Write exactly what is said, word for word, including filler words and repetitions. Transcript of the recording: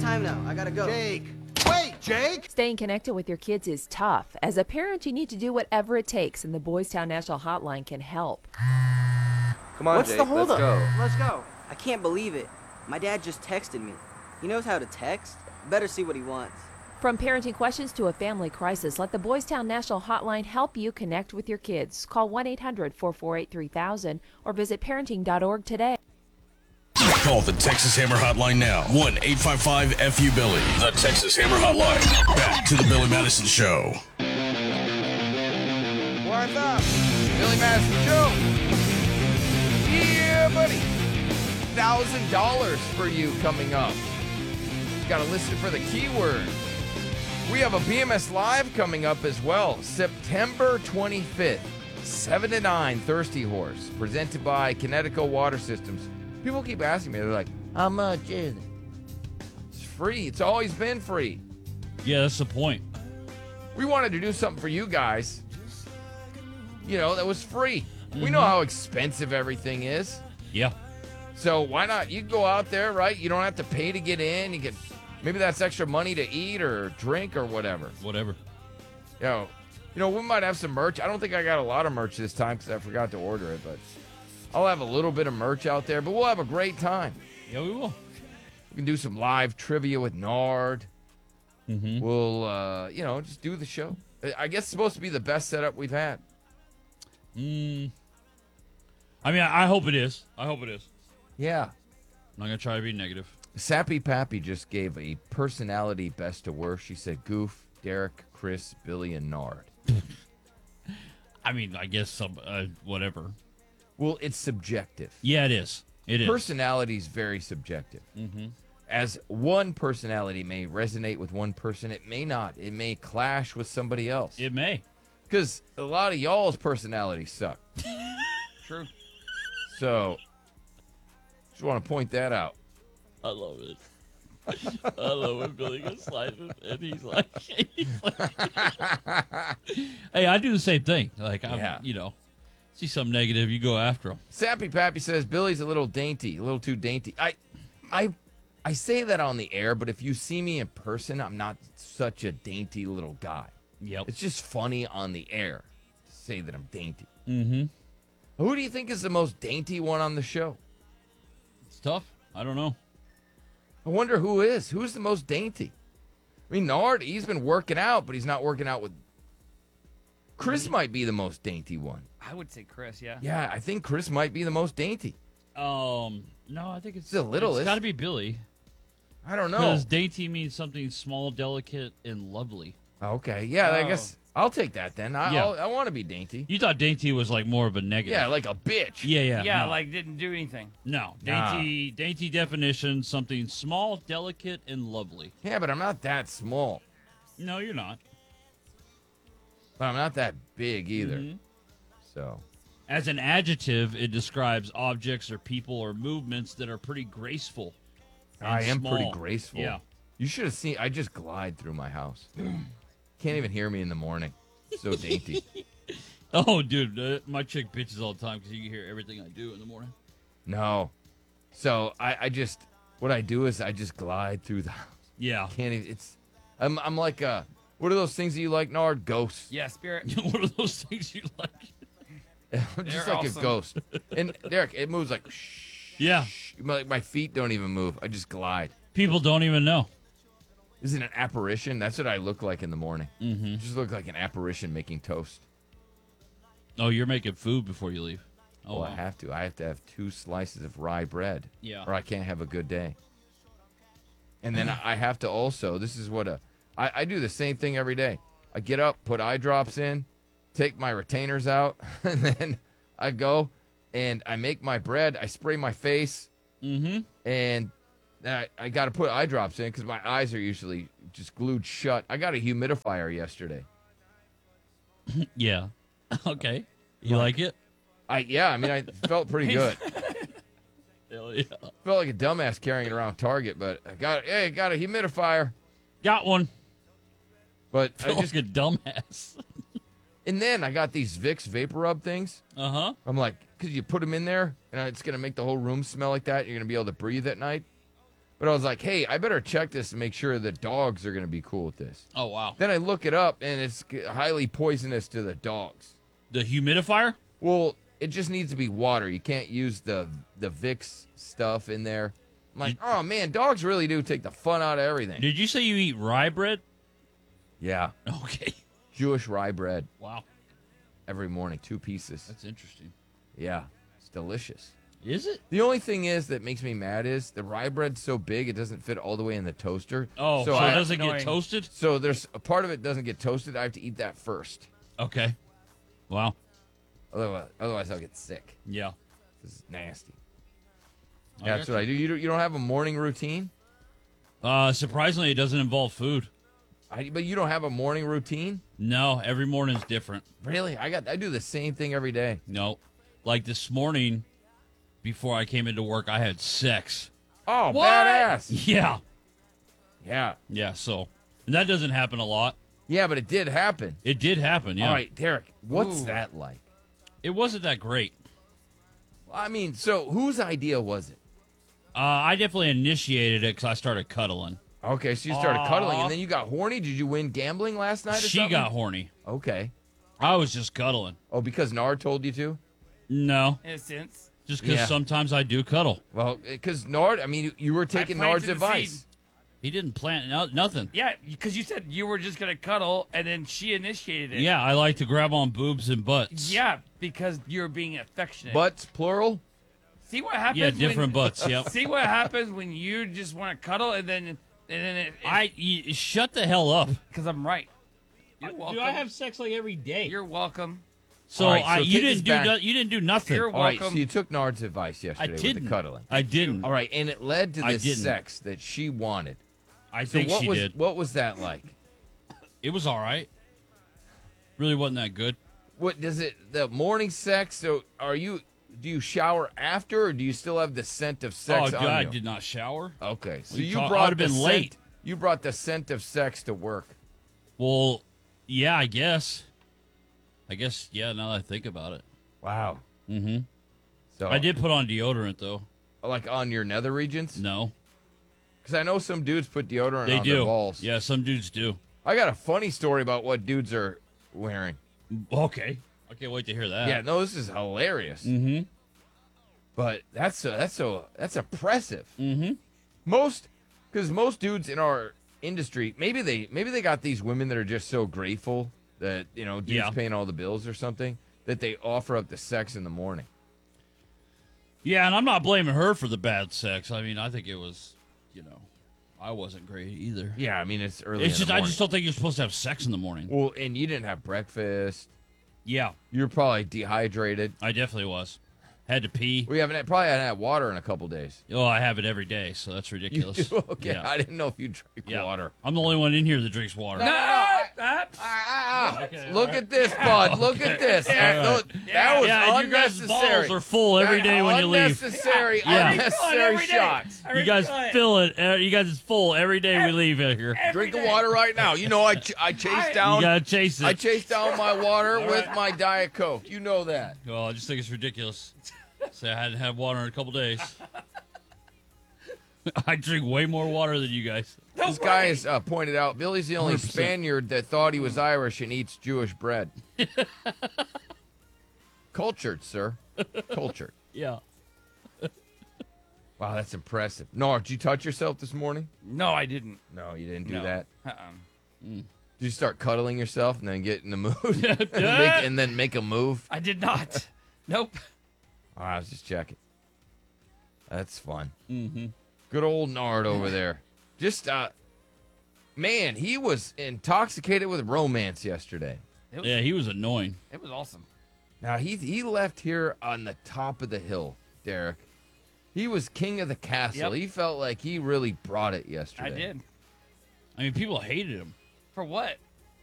time now. I gotta go. Jake! Wait, Jake! Staying connected with your kids is tough. As a parent, you need to do whatever it takes, and the Boys Town National Hotline can help. Come on, What's Jake, the holdup? let's go. Let's go. I can't believe it. My dad just texted me. He knows how to text. Better see what he wants. From parenting questions to a family crisis, let the Boys Town National Hotline help you connect with your kids. Call one eight hundred, four four eight, three thousand or visit parenting dot org today. Call the Texas Hammer Hotline now. one eight five five F U Billy. The Texas Hammer Hotline. Back to the Billy Madison Show. What's up? Billy Madison Show. Yeah, buddy. one thousand dollars for you coming up. Got to listen for the keyword. We have a B M S Live coming up as well. September twenty-fifth, seven to nine, Thirsty Horse, presented by Connecticut Water Systems. People keep asking me, they're like, how much is it? It's free. It's always been free. Yeah, that's the point. We wanted to do something for you guys, you know, that was free. Mm-hmm. We know how expensive everything is. Yeah. So why not? You go out there, right? You don't have to pay to get in. You get, maybe that's extra money to eat or drink or whatever. Whatever. You know, you know, we might have some merch. I don't think I got a lot of merch this time because I forgot to order it, but I'll have a little bit of merch out there, but we'll have a great time. Yeah, we will. We can do some live trivia with Nard. Mm-hmm. We'll, uh, you know, just do the show. I guess it's supposed to be the best setup we've had. Mm. I mean, I, I hope it is. I hope it is. Yeah. I'm not going to try to be negative. Sappy Pappy just gave a personality best to worst. She said Goof, Derek, Chris, Billy, and Nard. I mean, I guess some, uh, whatever. Well, it's subjective. Yeah, it is. It is. Personality is very subjective. Mm-hmm. As one personality may resonate with one person, it may not. It may clash with somebody else. It may. Because a lot of y'all's personalities suck. True. So, just want to point that out. I love it. I love when Billy gets slices and he's like, he's like hey, I do the same thing. Like, I'm, Yeah. you know, see something negative, you go after him. Sappy Pappy says Billy's a little dainty, a little too dainty. I, I, I say that on the air, but if you see me in person, I'm not such a dainty little guy. Yep. It's just funny on the air to say that I'm dainty. Mm-hmm. Who do you think is the most dainty one on the show? It's tough. I don't know. I wonder who is. Who's the most dainty? I mean, Nard, he's been working out, but he's not working out with... Chris might be the most dainty one. I would say Chris, yeah. Yeah, I think Chris might be the most dainty. Um, no, I think it's, It's the littlest. It's got to be Billy. I don't know. Because dainty means something small, delicate, and lovely. Okay, yeah, I Oh. guess I'll take that then. I, Yeah. I'll, I want to be dainty. You thought dainty was like more of a negative. Yeah, like a bitch. Yeah, yeah. Yeah, no. like didn't do anything. No. Nah. Dainty, dainty definition, something small, delicate, and lovely. Yeah, but I'm not that small. No, you're not. But I'm not that big either. Mhm. So, As an adjective, it describes objects or people or movements that are pretty graceful. and I am pretty small. graceful. Yeah. You should have seen, I just glide through my house. Can't even hear me in the morning. So dainty. Oh, dude, uh, my chick bitches all the time because you can hear everything I do in the morning. No. So, I, I just, what I do is I just glide through the house. Yeah. Can't even, it's, I'm, I'm like, uh, what are those things that you like, Nard? Ghosts. Yeah, Spirit. What are those things you like? I'm just They're like awesome. a ghost. And Derek, it moves like shh. Yeah. My, my feet don't even move. I just glide. People don't even know. Is it an apparition? That's what I look like in the morning. Mm-hmm. I just look like an apparition making toast. Oh, you're making food before you leave. Oh, Oh, wow. I have to. I have to have two slices of rye bread. Yeah. Or I can't have a good day. And then I have to also, this is what a, I, I do the same thing every day. I get up, put eye drops in, take my retainers out, and then I go and I make my bread. I spray my face, Mm-hmm. and then I, I got to put eye drops in because my eyes are usually just glued shut. I got a humidifier yesterday. Yeah. Okay. You like it? I yeah, I mean, I felt pretty good. Hell yeah. Felt like a dumbass carrying it around Target, but I got hey, I got a humidifier. Got one. But I Feel just like a dumbass. and then I got these Vicks Vapor Rub things. Uh-huh. I'm like, because you put them in there, and it's gonna make the whole room smell like that. You're gonna be able to breathe at night. But I was like, hey, I better check this and make sure the dogs are going to be cool with this. Oh wow. Then I look it up, and it's highly poisonous to the dogs. The humidifier? Well, it just needs to be water. You can't use the the Vicks stuff in there. I'm like, oh, man, dogs really do take the fun out of everything. Did you say you eat rye bread? Yeah, Okay. Jewish rye bread Wow. every morning, two pieces. That's interesting. Yeah, it's delicious. Is it? The only thing is that makes me mad is the rye bread's so big it doesn't fit all the way in the toaster. Oh, so, so I, it doesn't annoying. get toasted? so there's a part of it doesn't get toasted. I have to eat that first. Okay. Wow. Otherwise, otherwise I'll get sick. Yeah. This is nasty. I That's got what I do. You don't, you don't have a morning routine? Uh, surprisingly, it doesn't involve food. I, but you don't have a morning routine? No, every morning's different. Really? I got I do the same thing every day. No. Like this morning, before I came into work, I had sex. Oh, What? badass. Yeah. Yeah. Yeah, so. And that doesn't happen a lot. Yeah, but it did happen. It did happen, yeah. All right, Derek, what's Ooh. that like? It wasn't that great. I mean, so whose idea was it? Uh, I definitely initiated it because I started cuddling. Okay, so you started cuddling, Aw. and then you got horny. Did you win gambling last night or She something? got horny. Okay. I was just cuddling. Oh, because Nard told you to? No, In a sense. just because Yeah. sometimes I do cuddle. Well, because Nard, I mean, you- you were taking planted Nard's the advice. seed. He didn't plant no, nothing. Yeah, because you said you were just gonna cuddle, and then she initiated it. Yeah, I like to grab on boobs and butts. Yeah, because you're being affectionate. Butts, plural? see what happens. Yeah, different when, butts. Yep. See what happens when you just want to cuddle, and then and then it. I y- shut the hell up. because I'm right. You're welcome. Dude, I have sex like every day. You're welcome. so All right, I, so you take this didn't do back. no, you didn't do nothing. You're All right, so welcome. you took Nard's advice I yesterday with didn't. the cuddling. I didn't. All right, and it led to I the didn't. sex that she wanted. I So think what she was did. what was that like? It was all right. Really wasn't that good. What does it? The morning sex. So are you? Do you shower after, or do you still have the scent of sex oh on God, I you? did not shower. Okay, so We you talk- I brought would've the been scent, late. You brought the scent of sex to work. Well, yeah, I guess. I guess yeah. Now that I think about it, Wow. mm-hmm. So I did put on deodorant though. like on your nether regions, No, because I know some dudes put deodorant they on do. their balls. Yeah, some dudes do. I got a funny story about what dudes are wearing. Okay, I can't wait to hear that. Yeah, no, this is hilarious. Mm-hmm. But that's so that's so that's oppressive. Mm-hmm. Most, because most dudes in our industry, maybe they maybe they got these women that are just so grateful that you know dudes Yeah. paying all the bills or something that they offer up the sex in the morning. Yeah, and I'm not blaming her for the bad sex. I mean, I think it was, you know, I wasn't great either. Yeah, I mean it's early. It's in just the I morning. just don't think you're supposed to have sex in the morning. Well, and you didn't have breakfast. Yeah, You're probably dehydrated. I definitely was. Had to pee. We haven't probably haven't had water in a couple days. Oh, I have it every day, so that's You ridiculous. do? Okay, Yeah. I didn't know if you drink Yeah. water. I'm the only one in here that drinks water. No, ah, Ah, Okay, look all at this, bud. Look at this. Yeah. Look, that was yeah, and you guys' unnecessary. balls are full every That- day when you leave. Unnecessary, Yeah. unnecessary shots. You guys fill it. uh, You guys is full every day we leave out here. Drink the water right now. You know I ch- I chased You down gotta chase it. I chased down my water with my Diet Coke. You know that. Well, I just think it's ridiculous. Say I hadn't had water in a couple days. I drink way more water than you guys. This guy has uh, pointed out Billy's the only one hundred percent. Spaniard that thought he was Irish and eats Jewish bread. Cultured, sir. Cultured. Yeah. Wow, that's impressive. Nard, did you touch yourself this morning? No, I didn't. No, you didn't do No. that. Uh-uh. Did you start cuddling yourself and then get in the mood and, make, and then make a move? I did not. Nope. Oh, I was just checking. That's fun. Mm-hmm. Good old Nard over there. Just, uh, man, he was intoxicated with romance yesterday. It was, Yeah, he was annoying. it was awesome. Now, he he left here on the top of the hill, Derek. He was king of the castle. Yep. He felt like he really brought it I yesterday. did. I mean, people hated him. For what?